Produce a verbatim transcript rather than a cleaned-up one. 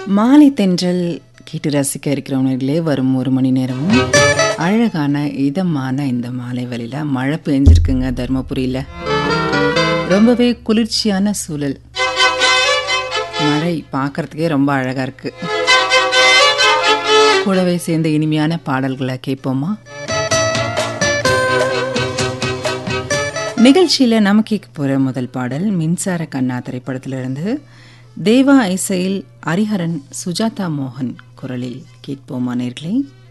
மாலை தென்றல் கேட்டு ரசிக்க இருக்கிறவங்களே வரும் ஒரு மணி நேரமும் அழகான இதமான இந்த மாலை வேளையில மழை பெஞ்சிருக்குங்க தர்மபுரியில். ரொம்பவே குளிர்ச்சியான சூழல். மழை பார்க்கறதுக்கே ரொம்ப அழகா இருக்கு. கூடவே சேர்ந்த இனிமையான பாடல்களை கேட்போமா? நிகழ்ச்சியில் நம்ம கேட்க போகிற முதல் பாடல் மின்சார கண்ணா திரைப்படத்திலிருந்து தேவா இசையில் ஹரிஹரன் சுஜாதா மோகன் குரலில் கேட்போமா நேர்களே?